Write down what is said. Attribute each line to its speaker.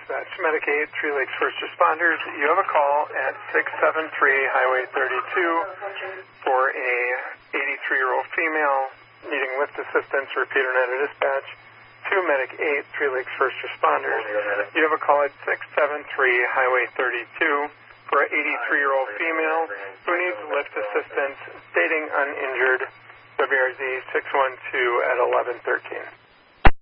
Speaker 1: Dispatch. Medic 8, Three Lakes First Responders. You have a call at 673 Highway 32 for a 83-year-old female needing lift assistance. Repeat her to dispatch. 2 Medic 8, Three Lakes First Responders. You have a call at 673 Highway 32 for an 83-year-old female who needs lift assistance, stating uninjured. WRZ 612 at 1113.